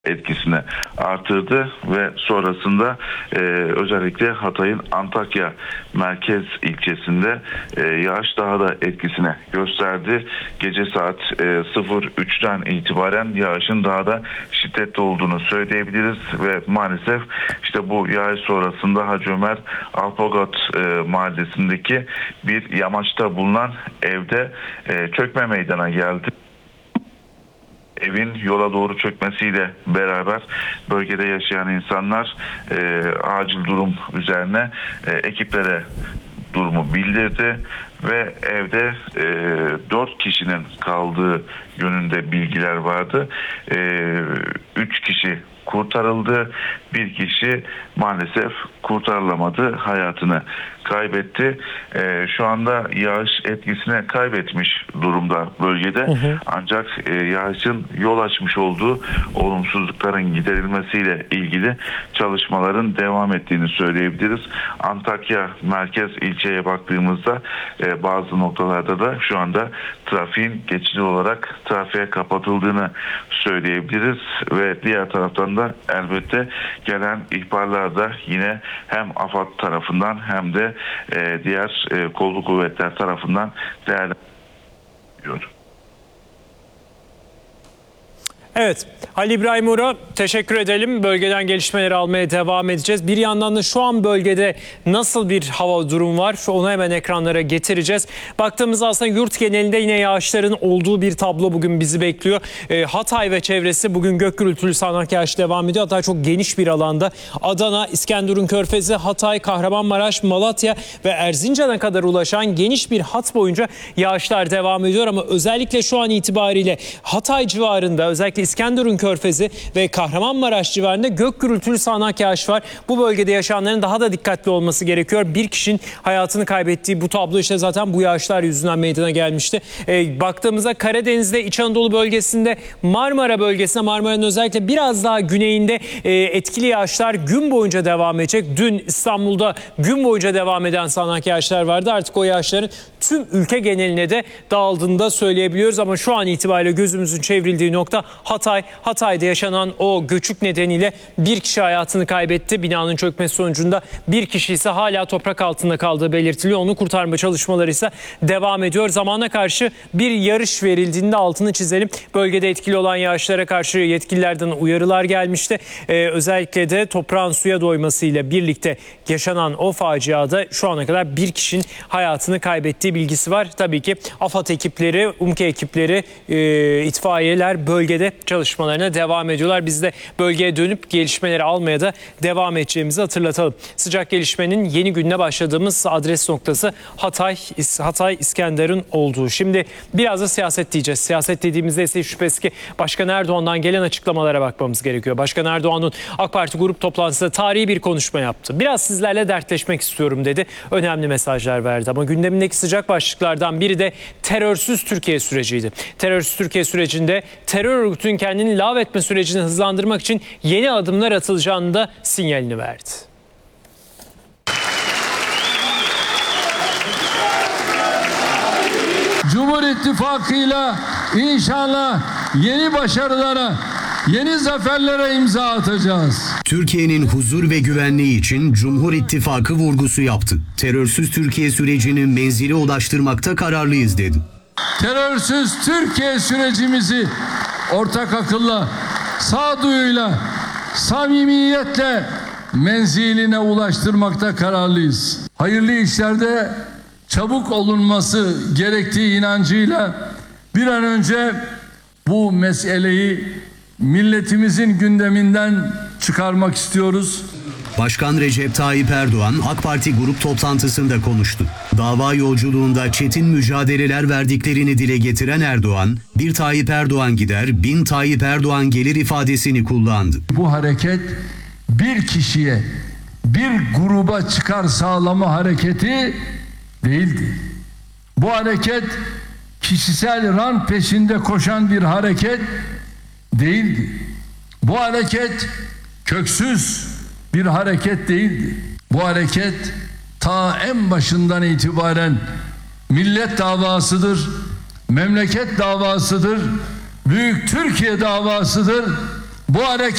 etkisini artırdı ve sonrasında özellikle Hatay'ın Antakya merkez ilçesinde yağış daha da etkisini gösterdi. Gece saat 03'ten itibaren yağışın daha da şiddetli olduğunu söyleyebiliriz ve maalesef işte bu yağış sonrasında Hacı Ömer Alpagat mahallesindeki bir yamaçta bulunan evde çökme meydana geldi. Evin yola doğru çökmesiyle beraber bölgede yaşayan insanlar acil durum üzerine ekiplere durumu bildirdi ve evde 4 kişinin kaldığı yönünde bilgiler vardı. 3 kişi kurtarıldı. Bir kişi maalesef kurtarılamadı. Hayatını kaybetti. Şu anda yağış etkisini kaybetmiş durumda bölgede. Ancak yağışın yol açmış olduğu olumsuzlukların giderilmesiyle ilgili çalışmaların devam ettiğini söyleyebiliriz. Antakya merkez ilçeye baktığımızda bazı noktalarda da şu anda trafiğin geçici olarak trafiğe kapatıldığını söyleyebiliriz ve diğer taraftan da elbette gelen ihbarlarda yine hem AFAD tarafından hem de diğer kolluk kuvvetler tarafından değerlendiriliyor. Evet, Halil İbrahim Uğur'a teşekkür edelim. Bölgeden gelişmeleri almaya devam edeceğiz. Bir yandan da şu an bölgede nasıl bir hava durum var? Onu hemen ekranlara getireceğiz. Baktığımızda aslında yurt genelinde yine yağışların olduğu bir tablo bugün bizi bekliyor. Hatay ve çevresi bugün gök gürültülü sağanak yağış devam ediyor. Hatta çok geniş bir alanda. Adana, İskenderun Körfezi, Hatay, Kahramanmaraş, Malatya ve Erzincan'a kadar ulaşan geniş bir hat boyunca yağışlar devam ediyor. Ama özellikle şu an itibariyle Hatay civarında, özellikle İskenderun Körfezi ve Kahramanmaraş civarında gök gürültülü sağanak yağış var. Bu bölgede yaşayanların daha da dikkatli olması gerekiyor. Bir kişinin hayatını kaybettiği bu tablo işte zaten bu yağışlar yüzünden meydana gelmişti. Baktığımızda Karadeniz'de, İç Anadolu bölgesinde, Marmara bölgesinde, Marmara'nın özellikle biraz daha güneyinde etkili yağışlar gün boyunca devam edecek. Dün İstanbul'da gün boyunca devam eden sağanak yağışlar vardı. Artık o yağışların tüm ülke geneline de dağıldığını da söyleyebiliyoruz. Ama şu an itibariyle gözümüzün çevrildiği nokta Hatay'da yaşanan o göçük nedeniyle bir kişi hayatını kaybetti. Binanın çökmesi sonucunda bir kişi ise hala toprak altında kaldığı belirtiliyor. Onu kurtarma çalışmaları ise devam ediyor. Zamana karşı bir yarış verildiğinde altını çizelim. Bölgede etkili olan yağışlara karşı yetkililerden uyarılar gelmişti. Özellikle de toprağın suya doymasıyla birlikte yaşanan o faciada şu ana kadar bir kişinin hayatını kaybettiği bilgisi var. Tabii ki AFAD ekipleri, UMKE ekipleri, itfaiyeler bölgede çalışmalarına devam ediyorlar. Biz de bölgeye dönüp gelişmeleri almaya da devam edeceğimizi hatırlatalım. Sıcak gelişmenin yeni gününe başladığımız adres noktası Hatay İskenderun olduğu. Şimdi biraz da siyaset diyeceğiz. Siyaset dediğimizde ise şüphesiz ki Başkan Erdoğan'dan gelen açıklamalara bakmamız gerekiyor. Başkan Erdoğan'ın AK Parti grup toplantısında tarihi bir konuşma yaptı. Biraz sizlerle dertleşmek istiyorum dedi. Önemli mesajlar verdi ama gündemindeki sıcak başlıklardan biri de terörsüz Türkiye süreciydi. Terörsüz Türkiye sürecinde terör örgütünün kendini lağvetme sürecini hızlandırmak için yeni adımlar atılacağını da sinyalini verdi. Cumhur İttifakı'yla inşallah yeni başarılara, yeni zaferlere imza atacağız. Türkiye'nin huzur ve güvenliği için Cumhur İttifakı vurgusu yaptı. Terörsüz Türkiye sürecini menzile ulaştırmakta kararlıyız dedi. Terörsüz Türkiye sürecimizi ortak akılla, sağduyuyla, samimiyetle menziline ulaştırmakta kararlıyız. Hayırlı işlerde çabuk olunması gerektiği inancıyla bir an önce bu meseleyi milletimizin gündeminden çıkarmak istiyoruz. Başkan Recep Tayyip Erdoğan AK Parti grup toplantısında konuştu. Dava yolculuğunda çetin mücadeleler verdiklerini dile getiren Erdoğan, bir Tayyip Erdoğan gider, 1000 Tayyip Erdoğan gelir ifadesini kullandı. Bu hareket bir kişiye, bir gruba çıkar sağlama hareketi değildi. Bu hareket kişisel rant peşinde koşan bir hareket değildi. Bu hareket köksüz bir hareket değildi. Bu hareket ta en başından itibaren millet davasıdır, memleket davasıdır, büyük Türkiye davasıdır Bu hareket